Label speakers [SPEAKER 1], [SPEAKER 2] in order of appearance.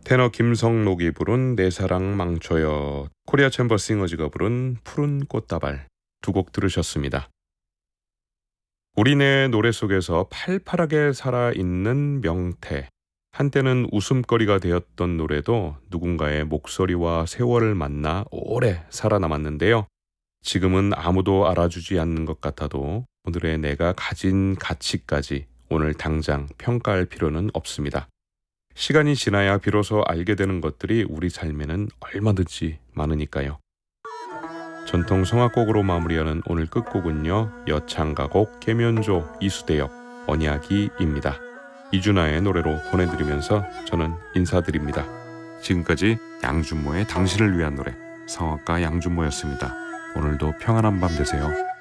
[SPEAKER 1] 테너 김성록이 부른 내 사랑 망쳐요, 코리아 챔버 싱어즈가 부른 푸른 꽃다발 두 곡 들으셨습니다. 우리네 노래 속에서 팔팔하게 살아있는 명태, 한때는 웃음거리가 되었던 노래도 누군가의 목소리와 세월을 만나 오래 살아남았는데요. 지금은 아무도 알아주지 않는 것 같아도 오늘의 내가 가진 가치까지 오늘 당장 평가할 필요는 없습니다. 시간이 지나야 비로소 알게 되는 것들이 우리 삶에는 얼마든지 많으니까요. 전통 성악곡으로 마무리하는 오늘 끝곡은요, 여창가곡 계면조 이수대역 언약이입니다. 이준하의 노래로 보내드리면서 저는 인사드립니다. 지금까지 양준모의 당신을 위한 노래, 성악가 양준모였습니다. 오늘도 평안한 밤 되세요.